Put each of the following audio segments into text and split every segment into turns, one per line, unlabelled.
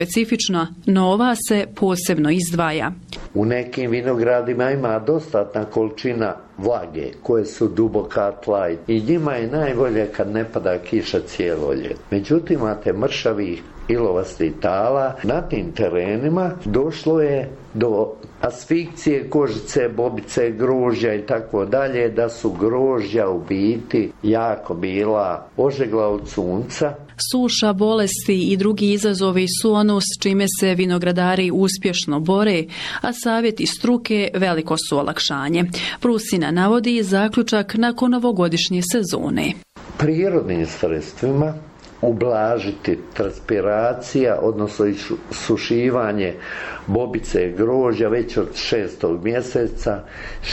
specifična, no ova se posebno izdvaja.
U nekim vinogradima ima dostatna količina vlage koje su duboka tla i njima je najbolje kad ne pada kiša cijelo ljeto. Međutim, imate mršavih ilovastih tala. Na tim terenima došlo je do asfikcije kožice, bobice, grožđa i tako dalje, da su grožđa u biti jako bila ožegla od sunca.
Suša, bolesti i drugi izazovi su ono s čime se vinogradari uspješno bore, a savjeti struke veliko su olakšanje. Prusina navodi zaključak nakon ovogodišnje sezone.
Prirodnim sredstvima ublažiti transpiracija, odnosno sušivanje bobice grožđa već od 6. mjeseca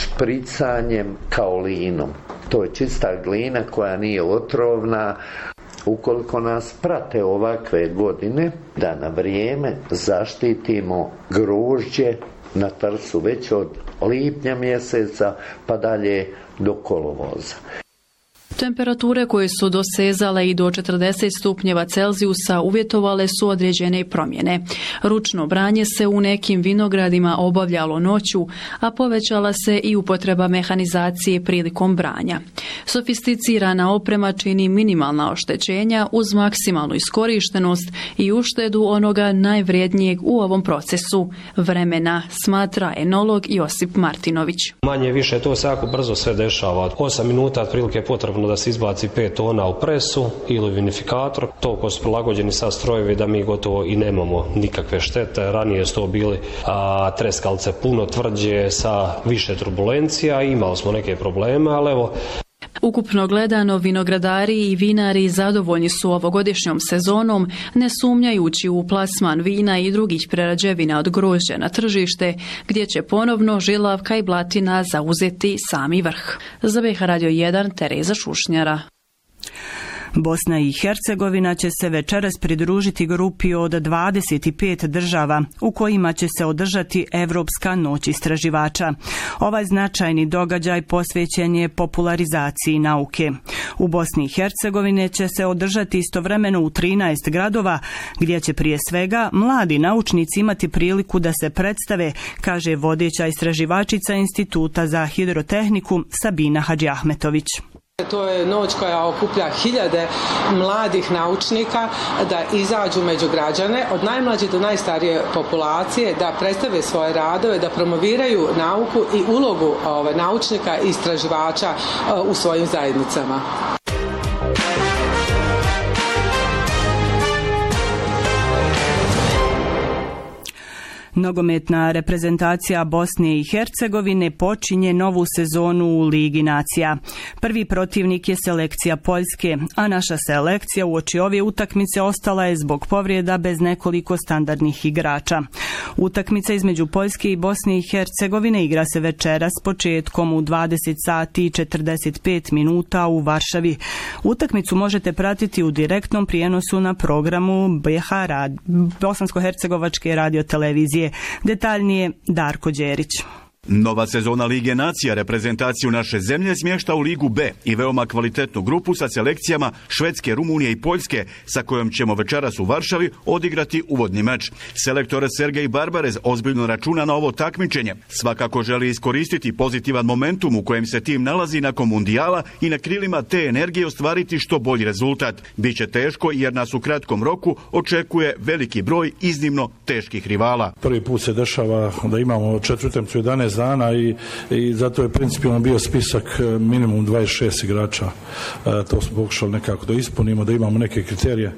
špricanjem kaolinom. To je čista glina koja nije otrovna. Ukoliko nas prate ovakve godine, da na vrijeme zaštitimo grožđe na trsu već od lipnja mjeseca pa dalje do kolovoza.
Temperature koje su dosezale i do 40 stupnjeva Celzijusa uvjetovale su određene promjene. Ručno branje se u nekim vinogradima obavljalo noću, a povećala se i upotreba mehanizacije prilikom branja. Sofisticirana oprema čini minimalna oštećenja uz maksimalnu iskorištenost i uštedu onoga najvrijednijeg u ovom procesu, vremena, smatra enolog Josip Martinović.
Manje više to se jako brzo sve dešava. 8 minuta otprilike potrebno da se izbaci 5 tona u presu ili vinifikator. Toliko su prilagođeni sa strojevi da mi gotovo i nemamo nikakve štete. Ranije su to bili treskalce puno tvrđe sa više turbulencija. Imali smo neke probleme, ali evo.
Ukupno gledano, vinogradari i vinari zadovoljni su ovogodišnjom sezonom, ne sumnjajući u plasman vina i drugih prerađevina od grožđa na tržište, gdje će ponovno Žilavka i Blatina zauzeti sami vrh. Za BiH Radio 1, Tereza Šušnjara.
Bosna i Hercegovina će se večeras pridružiti grupi od 25 država u kojima će se održati Evropska noć istraživača. Ovaj značajni događaj posvećen je popularizaciji nauke. U Bosni i Hercegovini će se održati istovremeno u 13 gradova, gdje će prije svega mladi naučnici imati priliku da se predstave, kaže vodeća istraživačica Instituta za hidrotehniku Sabina Hadžiahmetović.
To je noć koja okuplja hiljade mladih naučnika da izađu među građane, od najmlađe do najstarije populacije, da predstave svoje radove, da promoviraju nauku i ulogu naučnika i istraživača u svojim zajednicama.
Nogometna reprezentacija Bosne i Hercegovine počinje novu sezonu u Ligi nacija. Prvi protivnik je selekcija Poljske, a naša selekcija uoči ove utakmice ostala je zbog povrijeda bez nekoliko standardnih igrača. Utakmica između Poljske i Bosne i Hercegovine igra se večeras početkom u 20 sati i 45 minuta u Varšavi. Utakmicu možete pratiti u direktnom prijenosu na programu Bosansko-hercegovačke radiotelevizije. Detaljnije Darko Đerić.
Nova sezona Lige nacija reprezentaciju naše zemlje smješta u Ligu B i veoma kvalitetnu grupu sa selekcijama Švedske, Rumunije i Poljske, sa kojom ćemo večeras u Varšavi odigrati uvodni meč. Selektor Sergej Barbarez ozbiljno računa na ovo takmičenje. Svakako želi iskoristiti pozitivan momentum u kojem se tim nalazi nakon mundijala i na krilima te energije ostvariti što bolji rezultat. Biće teško jer nas u kratkom roku očekuje veliki broj iznimno teških rivala.
Prvi put se dešava da imamo četvrtemcu 11 dana i zato je principijalno bio spisak minimum 26 igrača. To smo pokušali nekako da ispunimo, da imamo neke kriterije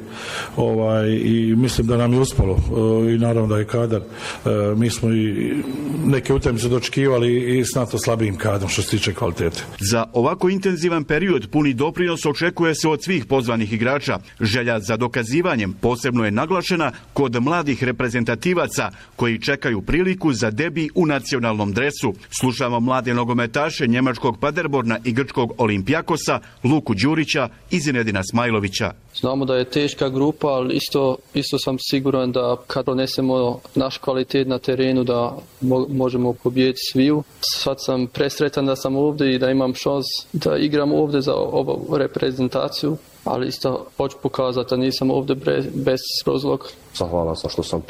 i mislim da nam je uspalo i naravno da je kadar. Mi smo i neke utakmice dočekivali i s nato slabijim kadrom što se tiče kvalitete.
Za ovako intenzivan period puni doprinos očekuje se od svih pozvanih igrača. Želja za dokazivanjem posebno je naglašena kod mladih reprezentativaca koji čekaju priliku za debi u nacionalnom dresu. Slušamo mlade nogometaše njemačkog Paderborna i grčkog Olimpijakosa, Luku Đurića i Zinedina Smajlovića.
Znamo da je teška grupa, ali isto sam siguran da kad pronesemo naš kvalitet na terenu da možemo pobijediti sviju. Sad sam presretan da sam ovdje i da imam šans da igram ovdje za ovu reprezentaciju. ali isto hoću pokazati da nisam ovdje bez razloga.
Zahvalan sam što sam tu.